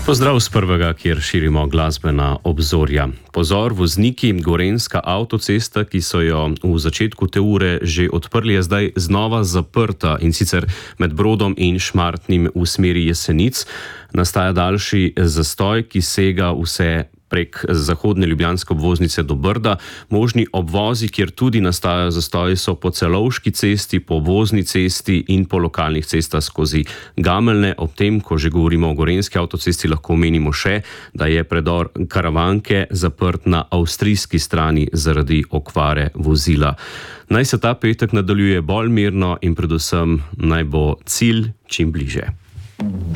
Pozdrav z prvega, kjer širimo glasbena obzorja. Pozor, vozniki, Gorenjska avtocesta, ki so jo v začetku te ure že odprli, je zdaj znova zaprta, in sicer med Brodom in Šmartnim v smeri Jesenic. Nastaja daljši zastoj, ki sega vse prek zahodne ljubljanske obvoznice do Brda. Možni obvozi, kjer tudi nastajajo zastoji, so po Celovški cesti, po obvozni cesti in po lokalnih cestah skozi Gameljne. Ob tem, ko že govorimo o Gorenjski avtocesti, lahko omenimo še, da je predor Karavanke zaprt na avstrijski strani zaradi okvare vozila. Naj se ta petek nadaljuje bolj mirno in predvsem naj bo cilj čim bliže.